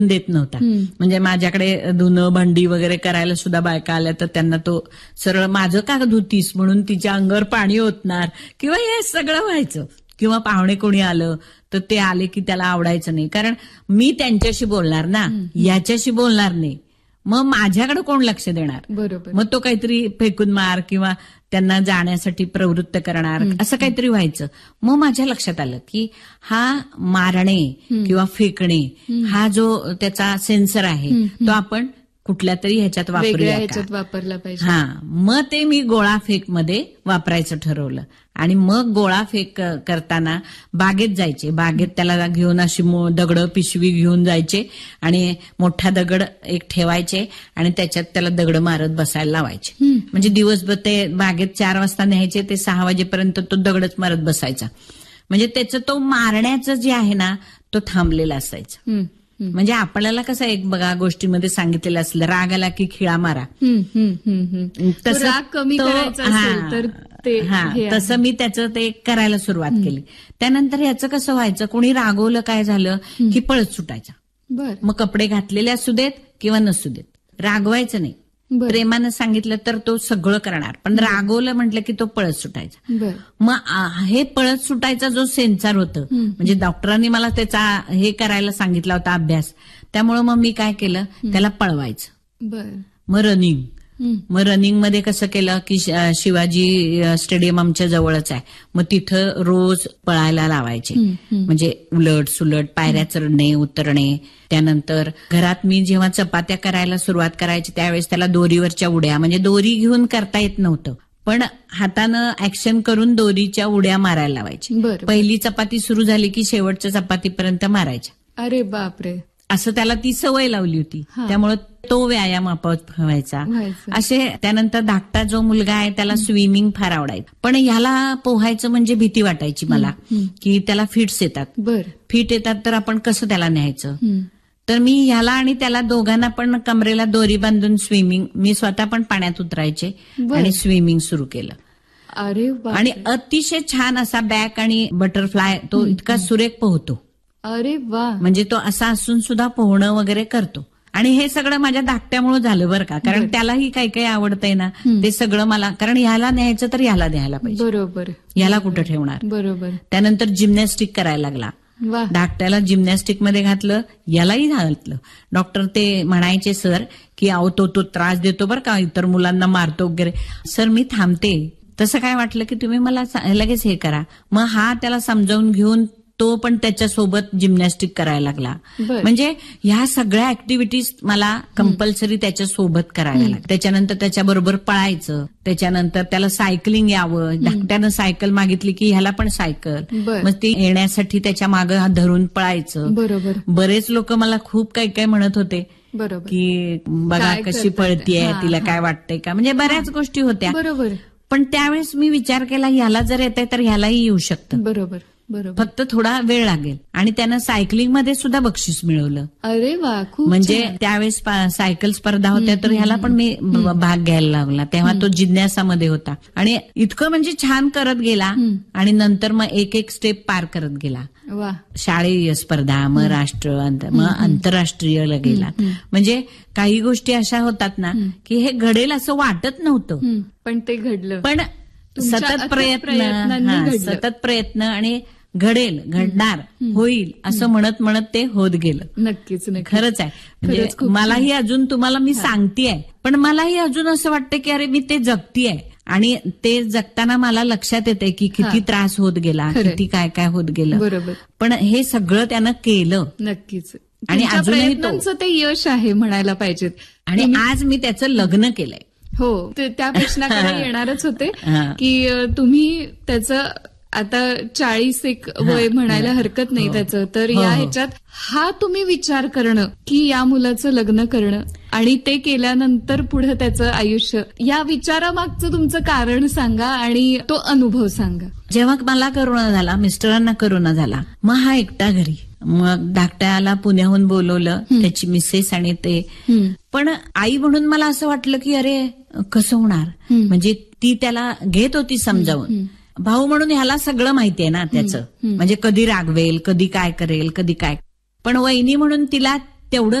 देत नव्हता. म्हणजे माझ्याकडे धुणं भांडी वगैरे करायला सुद्धा बायका आल्या तर त्यांना तो सरळ माझं का धुतीस म्हणून तिच्या अंगावर पाणी ओतणार किंवा हे सगळं व्हायचं. किंवा पाहुणे कोणी आलं तर ते आले की त्याला आवडायचं नाही, कारण मी त्यांच्याशी बोलणार ना, याच्याशी बोलणार नाही. मग माझ्याकडे कोण लक्ष देणार. बरोबर. मग तो काहीतरी फेकून मार किंवा त्यांना जाण्यासाठी प्रवृत्त करणार, असं काहीतरी व्हायचं. मग माझ्या लक्षात आलं की हा मारणे किंवा फेकणे हा जो त्याचा सेन्सर आहे तो आपण कुठल्या तरी ह्याच्यात वापरला पाहिजे. हा, मग ते मी गोळा फेक मध्ये वापरायचं ठरवलं. आणि मग गोळा फेक करताना बागेत जायचे. बागेत त्याला घेऊन अशी दगड पिशवी घेऊन जायचे आणि मोठा दगड एक ठेवायचे आणि त्याच्यात त्याला दगड मारत बसायला लावायचे. म्हणजे दिवसभर ते बागेत 4 वाजता न्यायचे, ते 6 वाजेपर्यंत तो दगडच मारत बसायचा. म्हणजे त्याचं तो मारण्याचं जे आहे ना तो थांबलेला असायचा. म्हणजे आपल्याला कसं एक बघा गोष्टीमध्ये सांगितलेलं असलं, राग आला की खिळा मारा, राग कमी करायचा असेल तर तसं मी त्याचं ते करायला सुरुवात केली. त्यानंतर ह्याचं कसं व्हायचं, कोणी रागवलं काय झालं की पळत सुटायचा. मग कपडे घातलेले असू देत किंवा नसू देत, रागवायचं नाही. प्रेमानं सांगितलं तर तो सगळं करणार, पण रागवलं म्हटलं की तो पळत सुटायचा. मग हे पळत सुटायचा जो सेन्सर होतं, म्हणजे डॉक्टरांनी मला त्याचा हे करायला सांगितला होता अभ्यास, त्यामुळे मग मी काय केलं, त्याला पळवायचं. मग रनिंग मध्ये कसं केलं की शिवाजी स्टेडियम आमच्या जवळच आहे, मग तिथं रोज पळायला लावायचे. म्हणजे उलट सुलट पायऱ्या चढणे उतरणे. त्यानंतर घरात मी जेव्हा चपात्या करायला सुरुवात करायची त्यावेळेस त्याला दोरीवरच्या उड्या, म्हणजे दोरी घेऊन करता येत नव्हतं पण हातानं ऍक्शन करून दोरीच्या उड्या मारायला लावायची. पहिली चपाती सुरू झाली की शेवटच्या चपातीपर्यंत मारायच्या. अरे बापरे. असं त्याला ती सवय लावली होती, त्यामुळे तो व्यायाम आपोआप व्हायचा. असे त्यानंतर धाकटा जो मुलगा आहे त्याला स्विमिंग फार आवडायचं, पण ह्याला पोहायचं म्हणजे भीती वाटायची मला की त्याला फिट्स येतात. फिट येतात तर आपण कसं त्याला न्यायचं. तर मी ह्याला आणि त्याला दोघांना पण कमरेला दोरी बांधून स्विमिंग, मी स्वतः पण पाण्यात उतरायचे आणि स्विमिंग सुरू केलं. अरे आणि अतिशय छान असा बॅक आणि बटरफ्लाय तो इतका सुरेख पोहतो. अरे वा. म्हणजे तो असा असून सुद्धा पोहणं वगैरे करतो. आणि हे सगळं माझ्या धाकट्यामुळे झालं बरं का, कारण त्यालाही काही काही आवडतंय ना ते सगळं मला, कारण ह्याला न्यायचं तर ह्याला न्यायला पाहिजे. बरोबर. ह्याला कुठं ठेवणार. बरोबर. त्यानंतर जिम्नॅस्टिक करायला लागला. धाकट्याला जिम्नॅस्टिक मध्ये घातलं, यालाही घातलं. डॉक्टर ते म्हणायचे सर की अहो तो त्रास देतो बरं का, इतर मुलांना मारतो वगैरे. सर मी थांबते. तसं काय वाटलं की तुम्ही मला लगेच हे करा. मग हा त्याला समजावून घेऊन तो पण त्याच्यासोबत जिम्नॅस्टिक करायला लागला. म्हणजे ह्या सगळ्या ऍक्टिव्हिटीज मला कंपल्सरी त्याच्यासोबत करायला लागल्या. त्याच्यानंतर त्याच्याबरोबर पळायचं. त्याच्यानंतर त्याला सायकलिंग यावं. धाकट्यानं सायकल मागितली की ह्याला पण सायकल. मग ती येण्यासाठी त्याच्या मागं धरून पळायचं. बरोबर. बरेच लोक मला खूप काही काही म्हणत होते की बघा कशी पळतीये, तिला काय वाटतंय का, म्हणजे बऱ्याच गोष्टी होत्या. बरोबर. पण त्यावेळेस मी विचार केला ह्याला जर येतंय तर ह्यालाही येऊ शकतं. बरोबर. फक्त थोडा वेळ लागेल. आणि त्यानं सायकलिंग मध्ये सुद्धा बक्षीस मिळवलं. अरे वा. खूप म्हणजे त्यावेळेस सायकल स्पर्धा होत्या तर ह्याला पण मी भाग घ्यायला लागला. तेव्हा तो जिज्ञासामध्ये होता आणि इतकं म्हणजे छान करत गेला. आणि नंतर मग एक स्टेप पार करत गेला. शाळेय स्पर्धा, मग राष्ट्र, मग आंतरराष्ट्रीयला गेला. म्हणजे काही गोष्टी अशा होतात ना की हे घडेल असं वाटत नव्हतं, पण ते घडलं. पण सतत प्रयत्न आणि घडेल, घडणार, होईल असं म्हणत म्हणत ते होत गेलं. नक्कीच. खरंच आहे. म्हणजे मलाही अजून तुम्हाला मी सांगतेय, पण मलाही अजून असं वाटतं की अरे मी ते जगतीये. आणि ते जगताना मला लक्षात येते की किती त्रास होत गेला, किती काय काय होत गेलं. बरोबर. पण हे सगळं त्यानं केलं. नक्कीच. आणि अजूनही ते यश आहे म्हणायला पाहिजेत. आणि आज मी त्याचं लग्न केलंय. हो, त्या प्रश्नाकडे येणारच होते की तुम्ही त्याचं आता 40 एक वय म्हणायला हरकत नाही त्याचं, तर या ह्याच्यात हा तुम्ही विचार करणं की या मुलाचं लग्न करणं आणि ते केल्यानंतर पुढे त्याचं आयुष्य, या विचारामागचं तुमचं कारण सांगा आणि तो अनुभव सांगा. जेव्हा मला करोना झाला, मिस्टरांना करोना झाला, मग हा एकटा घरी. मग धाकट्याला पुण्याहून बोलवलं, त्याची मिसेस आणि ते. पण आई म्हणून मला असं वाटलं की अरे कसं होणार, म्हणजे ती त्याला घेत होती समजावून. भाऊ म्हणून ह्याला सगळं माहितीये ना त्याचं, म्हणजे कधी रागवेल, कधी काय करेल, कधी काय. पण वहिनी म्हणून तिला तेवढं